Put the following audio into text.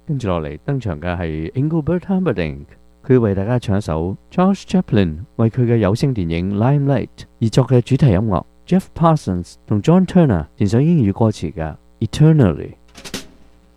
跟住落嚟登場嘅係 Engelbert Humperdinck，佢為大家唱一首 Charles Chaplin 為佢嘅有聲電影《Limelight》而作嘅主題音樂。Jeff Parsons 同 John Turner 填上英語歌詞嘅《Eternally》。